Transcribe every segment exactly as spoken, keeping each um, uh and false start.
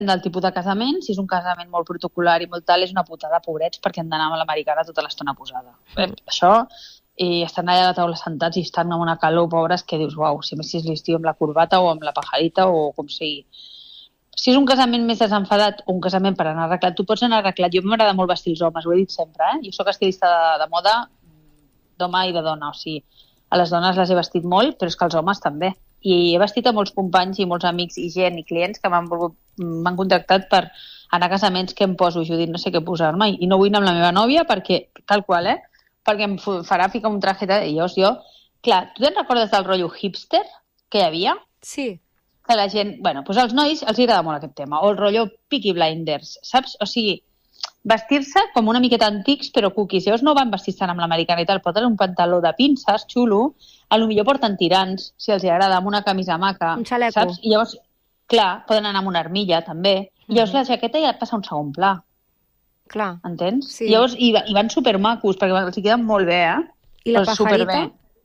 del tipus de casament. Si és un casament molt protocolar i molt tal, és una putada, pobrets, perquè han d'anar amb l'americana tota l'estona posada. Mm. Això, i estan allà a la taula sentats i estan amb una calor, pobres, que dius, uau, si més si és l'estiu amb la corbata o amb la pajarita o com sigui. Si és un casament més desenfadat o un casament per anar arreglat, tu pots anar arreglat. Jo m'agrada molt vestir els homes, ho he dit sempre, eh? Jo soc estilista de, de moda d'home i de dona, o sigui, a les dones les he vestit molt, però és que els homes també. I he vestit a molts companys i molts amics i gent i clients que m'han volgut, m'han contractat per anar a casaments que em poso, Judit, no sé què posar-me, i no vull anar amb la meva nòvia perquè, tal qual, eh? Perquè em farà ficar un traje de ellos. Jo, clar, tu te'n recordes del rotllo hipster que hi havia? Sí. Que la gent, bueno, doncs als nois els agrada molt aquest tema, o el rotllo Peaky Blinders, saps? O sigui, vestir-se com una miqueta antics però cookies. Llavors no van vestir-se amb l'americana i tal, porten un pantaló de pinces xulo, a lo millor porten tirants, si els agrada, amb una camisa maca, un xaleco. Saps? I llavors, clar, poden anar amb una armilla també, i llavors mm-hmm. la jaqueta ja passa a un segon pla. Clar. Entens? Sí. I llavors i, i van supermacos, perquè els queden molt bé, eh? I la pajarita?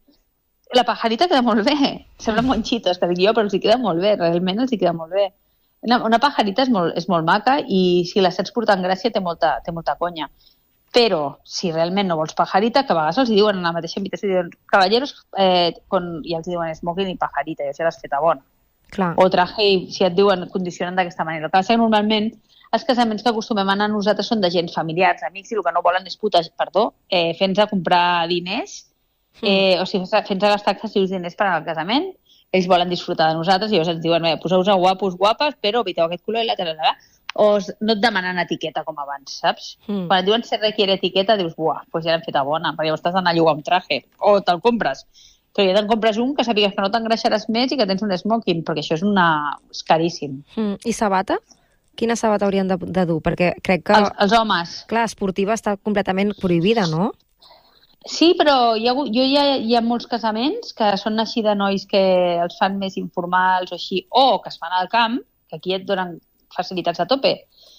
La pajarita queda molt bé. Semblen monxitos, que dic jo, però els queda molt bé. Realment els queda molt bé. Una, una pajarita és molt, és molt maca i si la saps portar en gràcia té molta, té molta conya. Però si realment no vols pajarita, que a vegades els diuen en la mateixa invitació, diuen, caballeros, eh, con, i els diuen smoking i pajarita, i això l'has feta bona. Clar. O traje, si et diuen, condicionen d'aquesta manera. El que passa que normalment els casaments que acostumem a anar nosaltres són de gent familiars, amics, i el que no volen és puta, perdó, eh, fent-nos a comprar diners, eh, mm. o sigui, fent-nos gastar excessius diners per al casament. Ells volen disfrutar de nosaltres i llavors ens diuen, poseu-vos a guapos, guapes, però eviteu aquest color i la talala. O no et demanen etiqueta com abans, saps? Mm. Quan et diuen se requiere etiqueta, dius, buah, doncs ja l'hem feta bona, perquè llavors t'has d'anar a llogar un traje, o te'l compres. Però ja te'n compres un que sàpigues que no t'engreixaràs més i que tens un smoking, perquè això és, una... és caríssim. Mm. I sabata? Quina sabata haurien de, de dur? Perquè crec que... Els, els homes. Clar, esportiva està completament prohibida, no? Sí, però hi ha, jo hi ha, hi ha molts casaments que són així de nois que els fan més informals o així, o que es fan al camp, que aquí et donen facilitats a tope.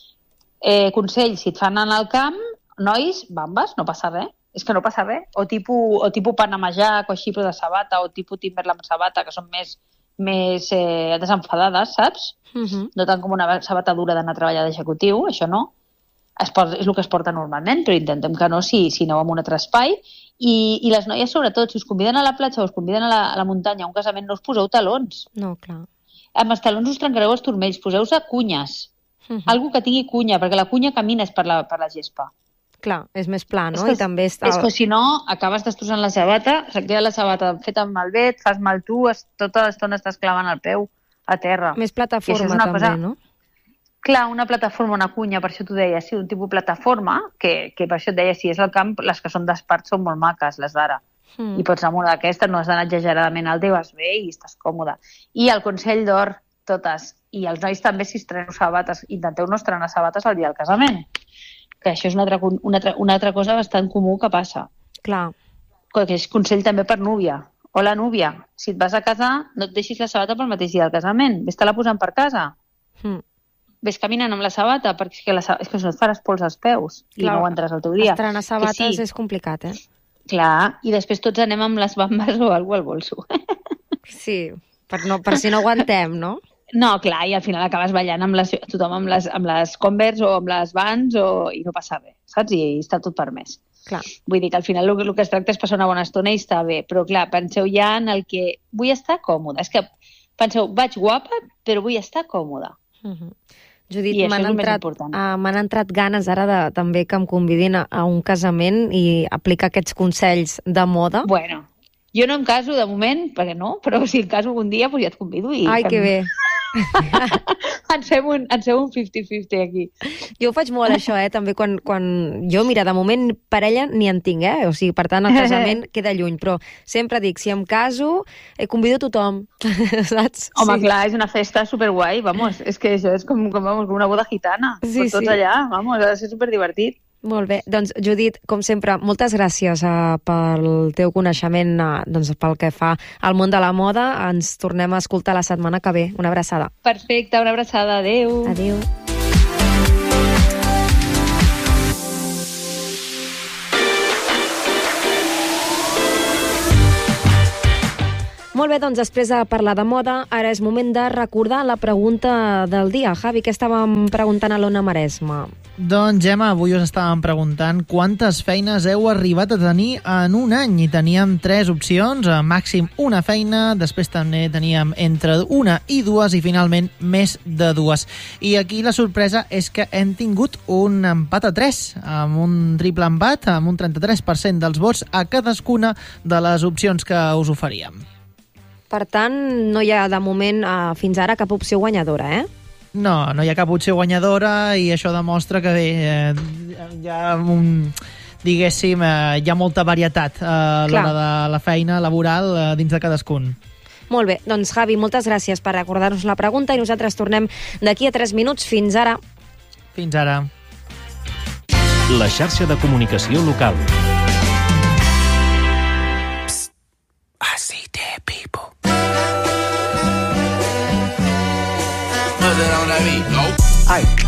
Eh, consell, si et fan anar al camp, nois, bambes, no passa res. És que no passa res. O tipus, o tipus Panamajac o així, però de sabata, o tipus Timberland sabata, que són més, més eh, desenfadades, saps? Uh-huh. No tant com una sabata dura d'anar a treballar d'executiu, això no. Es pot, és el que es porta normalment, però intentem que no si, si aneu a un altre espai. I, I les noies, sobretot, si us conviden a la platja o us conviden a la, a la muntanya a un casament, no us poseu talons. No, clar. Amb els talons us trencareu els turmells, poseu-se cunyes. Uh-huh. Algo que tingui cunya, perquè la cunya camines per la, per la gespa. Clar, és més pla, no? És que, I també està... és que si no, acabes destrossant la sabata, se't queda la sabata feta amb malbé, et fas mal tu, es, tota l'estona estàs clavant el peu a terra. Més plataforma també, cosa... no? Clar, una plataforma, una cunya, per això t'ho deia, sí, un tipus plataforma, que, que per això et deia, si és el camp, les que són d'espart són molt maques, les d'ara. Mm. I pots anar amb una d'aquestes, no has d'anar exageradament alta i vas bé i estàs còmode. I el consell d'or, totes, i els nois també, si estreneu sabates, intenteu no estrenar sabates al dia del casament, que això és una altra, una altra, una altra cosa bastant comú que passa. Clar. Que és consell també per núvia. Hola, núvia, si et vas a casar, no et deixis la sabata pel mateix dia del casament, vés-te-la posant per casa. Mm. Ves caminant amb la sabata, perquè és que, la, és que si no et faràs pols als peus. Clar, i no aguantaràs el teu dia. Estrenar sabates sí. És complicat, eh? Clar, i després tots anem amb les bambes o alguna al bolso. Sí, per, no, per si no aguantem, no? No, clar, i al final acabes ballant amb les, tothom amb les, amb les Converse o amb les Vans o, i no passa res, saps? I, i està tot permès. Clar. Vull dir que al final el, el que es tracta és passar una bona estona i està bé, però clar, penseu ja en el que vull estar còmoda. És que penseu, vaig guapa, però vull estar còmoda. Uh-huh. Judit, m'han entrat, uh, m'han entrat ganes ara de, també que em convidin a, a un casament i aplicar aquests consells de moda. Bueno, jo no em caso de moment, perquè no, però si em caso algun dia, doncs ja et convido. I ai, fem... que bé. ens fem un, ens fem un cinquanta cinquanta aquí. Jo ho faig molt, això, eh? També quan, quan... Jo, mira, de moment parella ni en tinc, eh? O sigui, per tant, el casament queda lluny, però sempre dic, si em caso, eh, convido tothom, saps? Home, sí. Clar, és una festa superguai, vamos, és que això és com, com, vamos, com una boda gitana, sí, tots sí. Allà, vamos, ha de ser superdivertit. Molt bé. Doncs, Judit, com sempre, moltes gràcies uh, pel teu coneixement uh, doncs, pel que fa al món de la moda. Ens tornem a escoltar la setmana que ve. Una abraçada. Perfecte, una abraçada. Adéu. Adéu. Molt Molt bé, doncs després de parlar de moda, ara és moment de recordar la pregunta del dia. Javi, què estàvem preguntant a l'Ona Maresma? Doncs, Gemma, avui us estàvem preguntant quantes feines heu arribat a tenir en un any. I teníem tres opcions, màxim una feina, després també teníem entre una i dues i finalment més de dues. I aquí la sorpresa és que hem tingut un empat a tres, amb un triple empat, amb un trenta-tres per cent dels vots a cadascuna de les opcions que us oferíem. Per tant, no hi ha de moment eh, fins ara cap opció guanyadora, eh? No, no hi ha cap opció guanyadora i això demostra que bé, eh, hi ha un, diguéssim, eh, hi ha molta varietat eh, a l'hora de la feina laboral eh, dins de cadascun. Molt bé, doncs Javi, moltes gràcies per recordar-nos la pregunta i nosaltres tornem d'aquí a tres minuts. Fins ara. Fins ara. La xarxa de comunicació local. Psst. I see dead people. Put it on that beat, go. Ay.